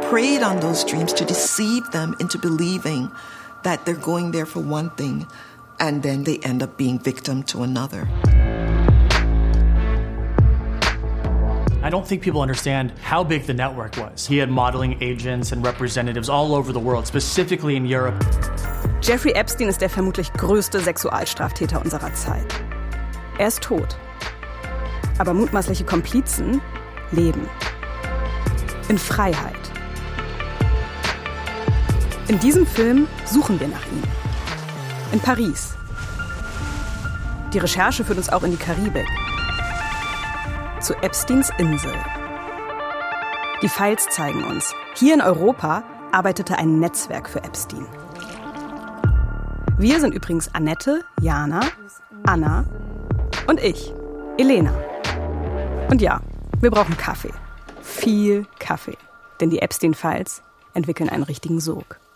preyed on those dreams to deceive them into believing that they're going there for one thing and then they end up being victim to another. I don't think people understand how big the network was. He had modeling agents and representatives all over the world, specifically in Europe. Jeffrey Epstein ist der vermutlich größte Sexualstraftäter unserer Zeit. Er ist tot. Aber mutmaßliche Komplizen leben. In Freiheit. In diesem Film suchen wir nach ihm. In Paris. Die Recherche führt uns auch in die Karibik. Zu Epsteins Insel. Die Files zeigen uns, hier in Europa arbeitete ein Netzwerk für Epstein. Wir sind übrigens Annette, Jana, Anna und ich, Elena. Und ja, wir brauchen Kaffee. Viel Kaffee. Denn die Epstein-Files entwickeln einen richtigen Sog.